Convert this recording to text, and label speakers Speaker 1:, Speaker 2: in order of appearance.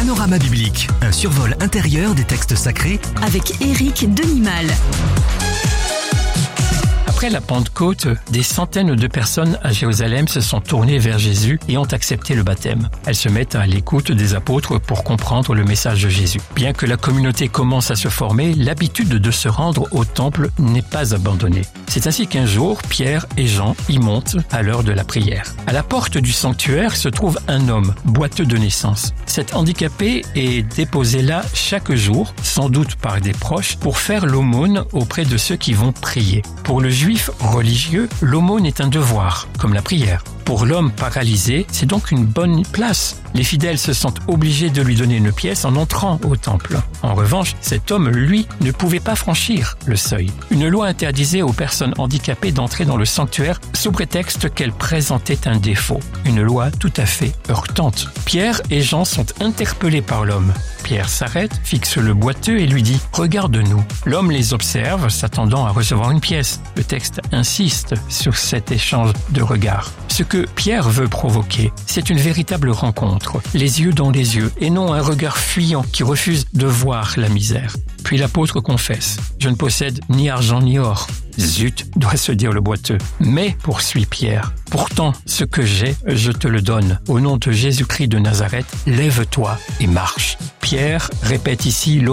Speaker 1: Panorama biblique, un survol intérieur des textes sacrés
Speaker 2: avec Éric Denimal.
Speaker 3: Après la Pentecôte, des centaines de personnes à Jérusalem se sont tournées vers Jésus et ont accepté le baptême. Elles se mettent à l'écoute des apôtres pour comprendre le message de Jésus. Bien que la communauté commence à se former, l'habitude de se rendre au temple n'est pas abandonnée. C'est ainsi qu'un jour, Pierre et Jean y montent à l'heure de la prière. À la porte du sanctuaire se trouve un homme, boiteux de naissance. Cet handicapé est déposé là chaque jour, sans doute par des proches, pour faire l'aumône auprès de ceux qui vont prier. Pour le juif religieux, l'aumône est un devoir, comme la prière. Pour l'homme paralysé, c'est donc une bonne place. Les fidèles se sentent obligés de lui donner une pièce en entrant au temple. En revanche, cet homme, lui, ne pouvait pas franchir le seuil. Une loi interdisait aux personnes handicapées d'entrer dans le sanctuaire sous prétexte qu'elles présentaient un défaut. Une loi tout à fait heurtante. Pierre et Jean sont interpellés par l'homme. Pierre s'arrête, fixe le boiteux et lui dit « Regarde-nous ». L'homme les observe, s'attendant à recevoir une pièce. Le texte insiste sur cet échange de regards. Ce que Pierre veut provoquer, c'est une véritable rencontre, les yeux dans les yeux, et non un regard fuyant qui refuse de voir la misère. Puis l'apôtre confesse « Je ne possède ni argent ni or ». Zut, doit se dire le boiteux. Mais, poursuit Pierre, pourtant, ce que j'ai, je te le donne. Au nom de Jésus-Christ de Nazareth, lève-toi et marche. Pierre répète ici